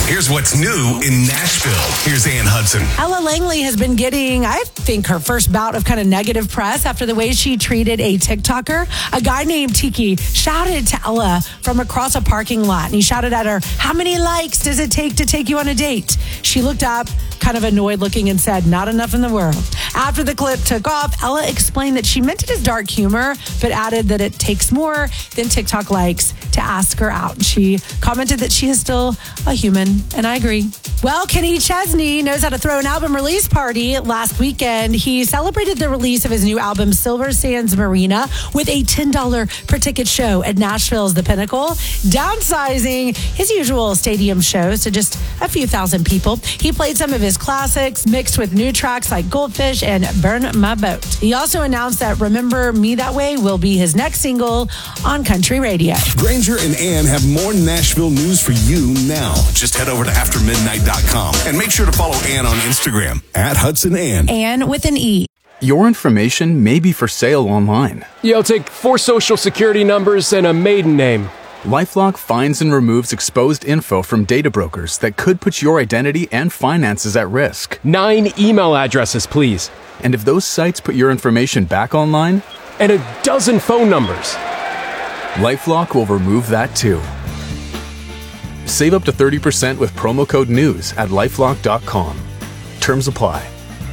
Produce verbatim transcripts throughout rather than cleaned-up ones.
Here's what's new in Nashville. Here's Ann Hudson. Ella Langley has been getting, I think, her first bout of kind of negative press after the way she treated a TikToker. A guy named Tiki shouted to Ella from across a parking lot, and he shouted at her, "How many likes does it take to take you on a date?" She looked up, kind of annoyed looking, and said, "Not enough in the world." After the clip took off, Ella explained that she meant it as dark humor, but added that it takes more than TikTok likes to ask her out. She commented that she is still a human, and I agree. Well, Kenny Chesney knows how to throw an album release party. Last weekend, he celebrated the release of his new album, Silver Sands Marina, with a ten dollars per ticket show at Nashville's The Pinnacle, downsizing his usual stadium shows to just a few thousand people. He played some of his classics, mixed with new tracks like Goldfish and Burn My Boat. He also announced that Remember Me That Way will be his next single on country radio. Granger and Ann have more Nashville news for you now. Just head over to after midnight dot com and make sure to follow Ann on Instagram at Hudson Ann. Ann with an E. Your information may be for sale online. Yeah, I'll take four social security numbers and a maiden name. LifeLock finds and removes exposed info from data brokers that could put your identity and finances at risk. Nine email addresses, please. And if those sites put your information back online? And a dozen phone numbers. LifeLock will remove that too. Save up to thirty percent with promo code NEWS at lifelock dot com. Terms apply.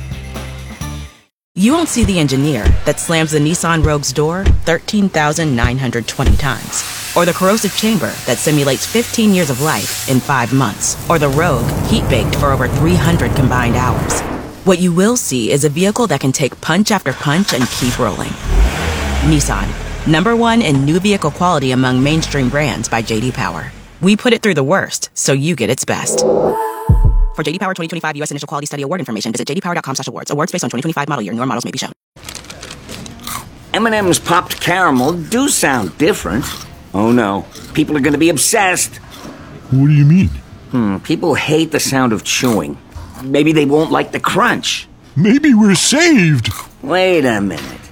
You won't see the engineer that slams the Nissan Rogue's door thirteen thousand nine hundred twenty times. Or the corrosive chamber that simulates fifteen years of life in five months. Or the Rogue heat-baked for over three hundred combined hours. What you will see is a vehicle that can take punch after punch and keep rolling. Nissan, number one in new vehicle quality among mainstream brands by J D Power. We put it through the worst, so you get its best. For J D Power twenty twenty-five U S Initial Quality Study Award information, visit j d power dot com slash awards. Awards based on twenty twenty-five model year. Newer models may be shown. M and M's popped caramel do sound different. Oh no, people are going to be obsessed. What do you mean? Hmm, people hate the sound of chewing. Maybe they won't like the crunch. Maybe we're saved. Wait a minute.